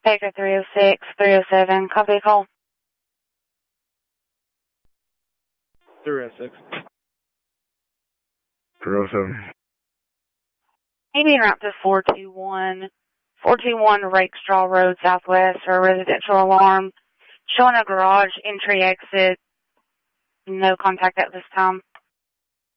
Baker 306, 307, copy call. 306. 307. Maybe route to 421 Rakestraw Road Southwest for a residential alarm. Showing a garage entry exit. No contact at this time.